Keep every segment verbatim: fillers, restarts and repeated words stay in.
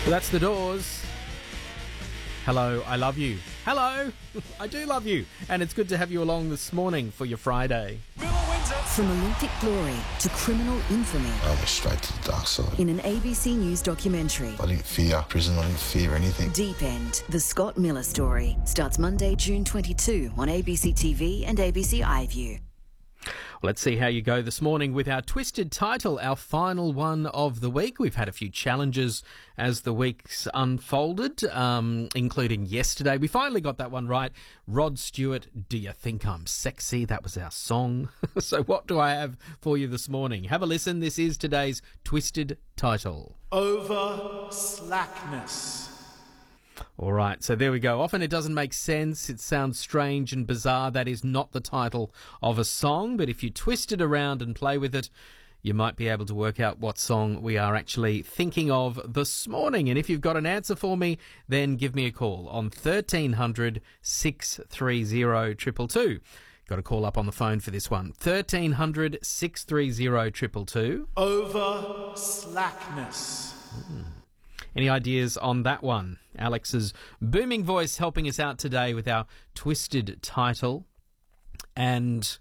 That's The Doors. Hello, I love you. Hello, I do love you. And it's good to have you along this morning for your Friday. From Olympic glory to criminal infamy. I went straight to the dark side. In an A B C News documentary. I didn't fear prison, I didn't fear anything. Deep End, the Scott Miller story, starts Monday, June twenty-second on A B C T V and A B C iView. Let's see how you go this morning with our twisted title, our final one of the week. We've had a few challenges as the week's unfolded, um, including yesterday. We finally got that one right. Rod Stewart, Do You Think I'm Sexy? That was our song. So what do I have for you this morning? Have a listen. This is today's twisted title. Over slackness. All right, so there we go. Often it doesn't make sense. It sounds strange and bizarre. That is not the title of a song, but if you twist it around and play with it, you might be able to work out what song we are actually thinking of this morning. And if you've got an answer for me, then give me a call on thirteen hundred, six three zero, two two two. Got a call up on the phone for this one. thirteen hundred, six three zero, two two two. Over slackness. Mm. Any ideas on that one? Alex's booming voice helping us out today with our twisted title. And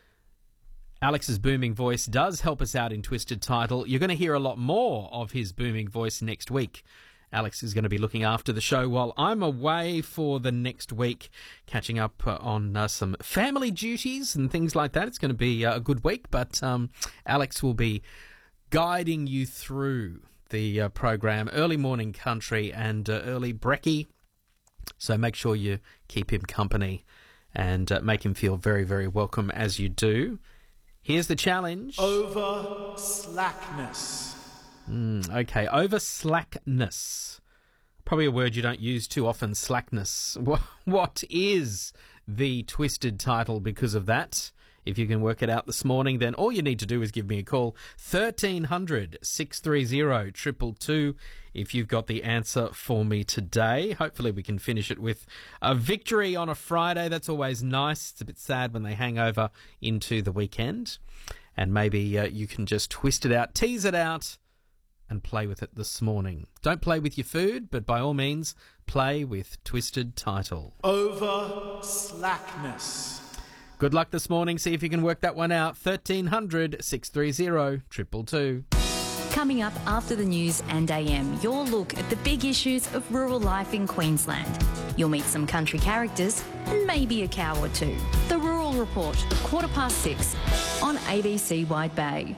Alex's booming voice does help us out in twisted title. You're going to hear a lot more of his booming voice next week. Alex is going to be looking after the show while I'm away for the next week, catching up uh, on uh, some family duties and things like that. It's going to be uh, a good week, but um, Alex will be guiding you through the uh, program, Early Morning Country and uh, Early Brekkie. So make sure you keep him company and uh, make him feel very, very welcome as you do. Here's the challenge. Over slackness. Mm, okay, over slackness. Probably a word you don't use too often, slackness. What, what is the twisted title because of that? If you can work it out this morning, then all you need to do is give me a call, thirteen hundred, six three zero, two two two, if you've got the answer for me today. Hopefully we can finish it with a victory on a Friday. That's always nice. It's a bit sad when they hang over into the weekend. And maybe uh, you can just twist it out, tease it out, and play with it this morning. Don't play with your food, but by all means, play with twisted title. Over slackness. Good luck this morning. See if you can work that one out. thirteen hundred, six three zero, two two two. Coming up after the news and A M, your look at the big issues of rural life in Queensland. You'll meet some country characters and maybe a cow or two. The Rural Report, quarter past six on A B C Wide Bay.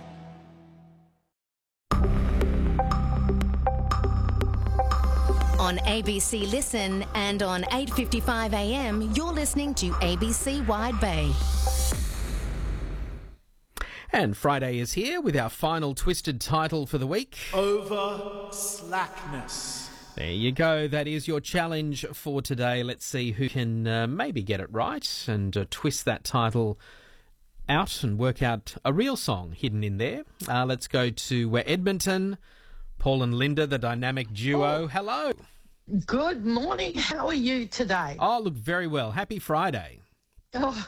On A B C Listen and on eight fifty-five A M, you're listening to A B C Wide Bay. And Friday is here with our final twisted title for the week. Over slackness. There you go. That is your challenge for today. Let's see who can uh, maybe get it right and uh, twist that title out and work out a real song hidden in there. Uh, let's go to uh, Edmonton. Paul and Linda, the dynamic duo. Oh. Hello. Good morning. How are you today? Oh, look, very well. Happy Friday. Oh,